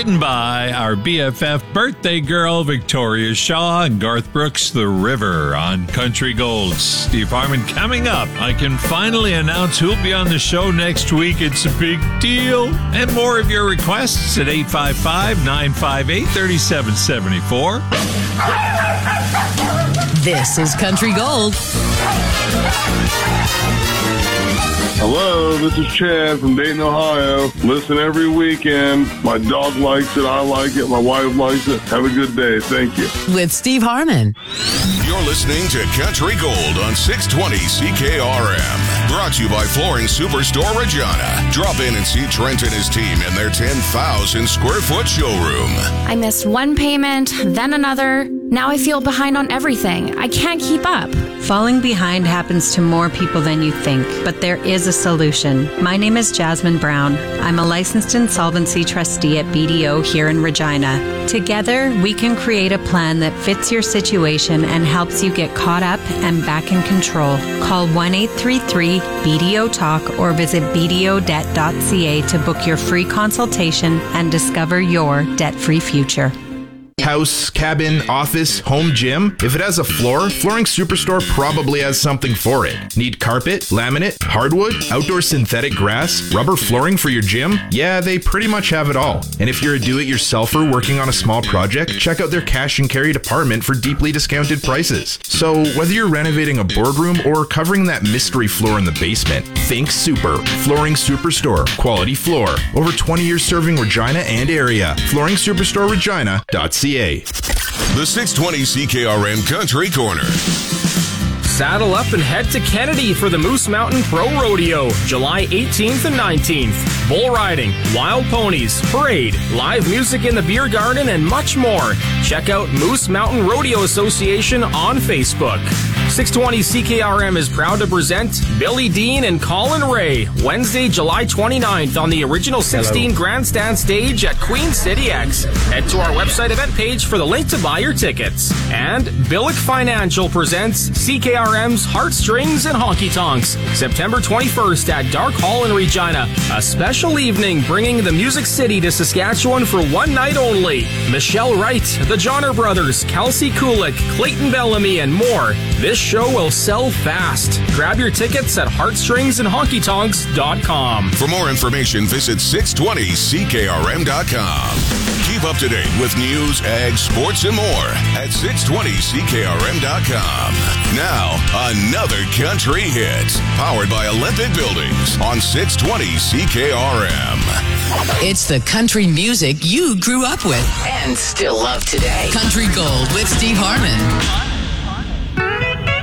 written by our BFF birthday girl, Victoria Shaw, and Garth Brooks, The River on Country Gold. Steve Harmon coming up. I can finally announce who'll be on the show next week. It's a big deal. And more of your requests at 855-958-3774. This is Country Gold. Hello, this is Chad from Dayton, Ohio. Listen every weekend. My dog likes it. I like it. My wife likes it. Have a good day. Thank you. With Steve Harmon. You're listening to Country Gold on 620 CKRM. Brought to you by Flooring Superstore Regina. Drop in and see Trent and his team in their 10,000 square foot showroom. I missed one payment, then another. Now I feel behind on everything. I can't keep up. Falling behind happens to more people than you think, but there is a solution. My name is Jasmine Brown. I'm a licensed insolvency trustee at BDO here in Regina. Together, we can create a plan that fits your situation and helps you get caught up and back in control. Call 1-833-BDO-TALK or visit bdodebt.ca to book your free consultation and discover your debt-free future. House, cabin, office, home gym. If it has a floor, Flooring Superstore probably has something for it. Need carpet, laminate, hardwood, outdoor synthetic grass, rubber flooring for your gym? Yeah, they pretty much have it all. And if you're a do-it-yourselfer working on a small project, check out their cash and carry department for deeply discounted prices. So whether you're renovating a boardroom or covering that mystery floor in the basement, think Super. Flooring Superstore. Quality floor. Over 20 years serving Regina and area. FlooringSuperstoreRegina.ca. The 620 CKRM Country Corner. Saddle up and head to Kennedy for the Moose Mountain Pro Rodeo, July 18th and 19th. Bull riding, wild ponies, parade, live music in the beer garden, and much more. Check out Moose Mountain Rodeo Association on Facebook. 620 CKRM is proud to present Billy Dean and Colin Ray, Wednesday, July 29th on the Original 16 Grandstand stage at Queen City X. Head to our website event page for the link to buy your tickets. And Billick Financial presents CKRM's Heartstrings and Honky Tonks, September 21st at Dark Hall in Regina. A special evening bringing the Music City to Saskatchewan for one night only. Michelle Wright, the Johnner Brothers, Kelsey Kulik, Clayton Bellamy, and more. This show will sell fast. Grab your tickets at heartstringsandhonkytonks.com. For more information, visit 620CKRM.com. Keep up to date with news, ag, sports, and more at 620CKRM.com. Now, another country hit, powered by Olympic Buildings on 620 CKRM. It's the country music you grew up with and still love today. Country Gold with Steve Harmon.